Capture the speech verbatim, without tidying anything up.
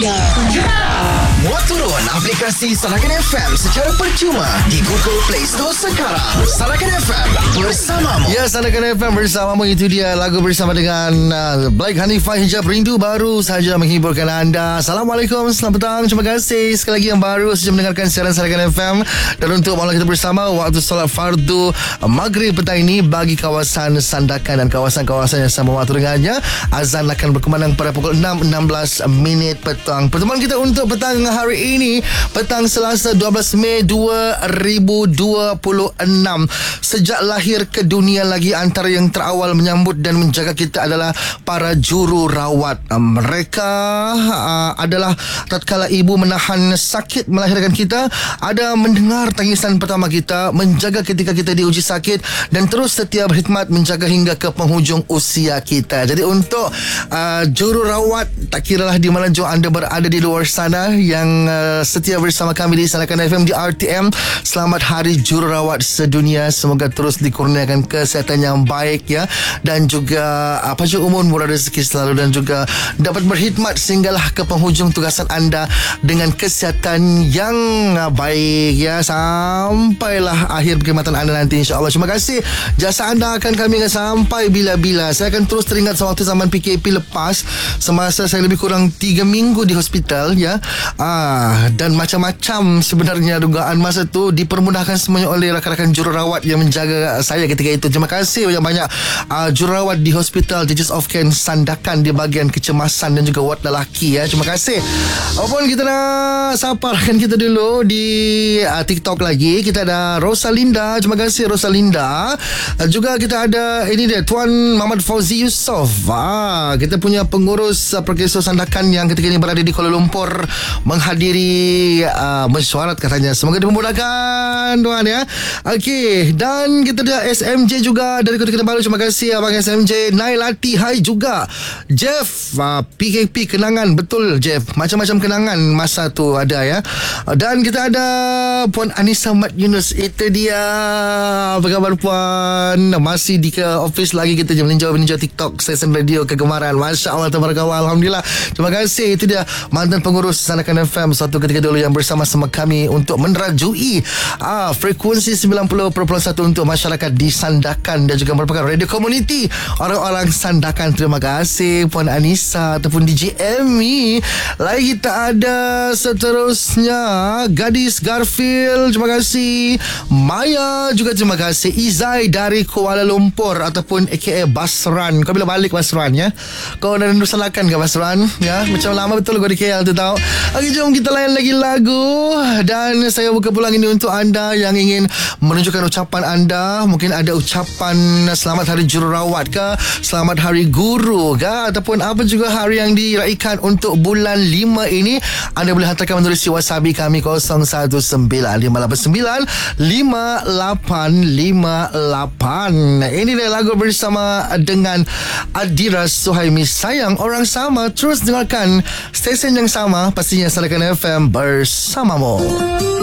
Suria. Muat turun aplikasi Salakan F M secara percuma di Google Play Store sekarang. Salakan F M bersamamu. Ya, Salakan F M bersamamu. Itu dia lagu bersama dengan uh, Blake Hanifah, Hijab Rindu, baru saja menghiburkan anda. Assalamualaikum, selamat petang. Terima kasih sekali lagi yang baru saja mendengarkan siaran Salakan F M. Dan untuk malam kita bersama waktu solat fardu uh, Maghrib petang ini bagi kawasan Sandakan dan kawasan-kawasan yang sama waktu dengannya, azan akan berkumandang pada pukul enam enam belas minit petang. Pertemuan kita untuk petang hari ini, petang Selasa dua belas Mei dua ribu dua puluh enam. Sejak lahir ke dunia lagi, antara yang terawal menyambut dan menjaga kita adalah para jururawat. Mereka uh, adalah tatkala ibu menahan sakit melahirkan kita, ada mendengar tangisan pertama kita, menjaga ketika kita diuji sakit, dan terus setia berkhidmat menjaga hingga ke penghujung usia kita. Jadi untuk uh, jururawat, tak kiralah di mana jauh anda berada di luar sana yang uh, setia bersama kami di Salakan F M di R T M, selamat Hari Jururawat Sedunia. Semoga terus dikurniakan kesihatan yang baik ya, dan juga uh, panjang umur, murah rezeki selalu, dan juga dapat berkhidmat sehinggalah ke penghujung tugasan anda dengan kesihatan yang uh, baik ya, sampailah akhir perkhidmatan anda nanti, insya-Allah. Terima kasih. Jasa anda akan kami ingat sampai bila-bila. Saya akan terus teringat sewaktu zaman P K P lepas, semasa saya lebih kurang tiga minggu di hospital ya. Ah, dan macam-macam sebenarnya dugaan masa tu dipermudahkan semuanya oleh rakan-rakan jururawat yang menjaga saya ketika itu. Terima kasih banyak-banyak uh, jururawat di Hospital Teachers of Care Sandakan di bahagian kecemasan dan juga ward lelaki ya. Terima kasih. Apapun, kita nak sapa rakan kita dulu di uh, TikTok lagi. Kita ada Rosalinda. Terima kasih Rosalinda. Uh, juga kita ada ini dia, Tuan Muhammad Fauzi Yusof. Ah, kita punya pengurus uh, Perkeso Sandakan yang ketika ini berada di Kuala Lumpur menghadiri uh, mesyuarat katanya. Semoga dimudahkan tuan ya. Okey, dan kita ada S M J juga dari Kota Kinabalu. Terima kasih abang S M J. Nailati, hai juga. Jeff, uh, P K P kenangan. Betul Jeff, macam-macam kenangan masa tu ada ya. Dan kita ada Puan Anissa Mat Yunus. Itu dia. Apa khabar Puan? Masih di ke office lagi kita je meninjau-meninjau TikTok stesen radio kegemaran. Masya Allah, tabarakallah, alhamdulillah. Terima kasih. Itu dia mantan pengurus Sandakan F M suatu ketika dulu yang bersama-sama kami untuk menerajui ah, frekuensi sembilan puluh perpuluhan satu untuk masyarakat di Sandakan dan juga merupakan radio komuniti orang-orang Sandakan. Terima kasih Puan Anissa ataupun D J Emmy. Lagi kita ada seterusnya Gadis Garfield. Terima kasih. Maya juga terima kasih. Izai dari Kuala Lumpur ataupun A K A Basran. Kau bila balik Basran ya? Kau dah rindu Sandakan ke Basran ya? Macam lama betul kau di K L tu tahu. Okey, jom kita layan lagi lagu. Dan saya buka pulang ini untuk anda yang ingin menunjukkan ucapan anda. Mungkin ada ucapan selamat Hari Jururawat ke, selamat Hari Guru ke, ataupun apa juga hari yang diraikan untuk bulan lima ini. Anda boleh hantarkan melalui WhatsApp kami kosong satu sembilan lima lapan sembilan lima lapan lima lapan. Ini dia lagu bersama dengan Adira Suhaimi, Sayang Orang Sama. Terus dengarkan stesen yang sama, pastinya Salakan F M bersamamu.